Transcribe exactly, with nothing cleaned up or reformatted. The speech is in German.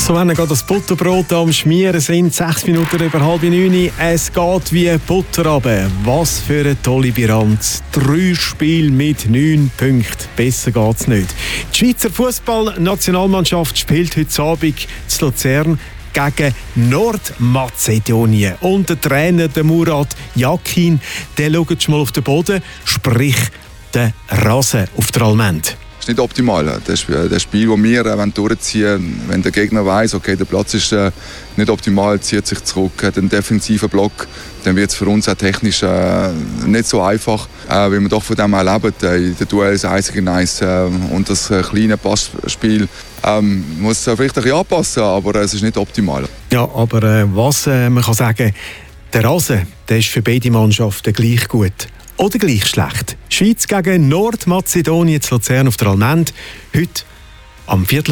Also wenn wir gerade das Butterbrot am Schmieren sind, sechs Minuten über halb neun, es geht wie Butter runter. Was für eine tolle Bilanz. Drei Spiele mit neun Punkten. Besser geht's nicht. Die Schweizer Fußballnationalmannschaft spielt heute Abend zu Luzern gegen Nordmazedonien. Und der Trainer, der Murat Yakin, der schaut schon mal auf den Boden, sprich den Rasen auf der Allmend. Das ist nicht optimal. Das Spiel, das wir durchziehen wollen, wenn der Gegner weiss, okay, der Platz ist äh, nicht optimal, zieht sich zurück, hat einen defensiven Block, dann wird es für uns auch technisch äh, nicht so einfach, äh, weil wir doch von dem erleben. Äh, in den Duells eins gegen eins äh, und das äh, kleine Passspiel ähm, muss äh, vielleicht ein bisschen anpassen, aber äh, es ist nicht optimal. Ja, aber äh, was äh, man kann sagen, der Rasen, der ist für beide Mannschaften gleich gut. Oder gleich schlecht. Schweiz gegen Nordmazedonien zu Luzern auf der Allmend. Heute am Viertel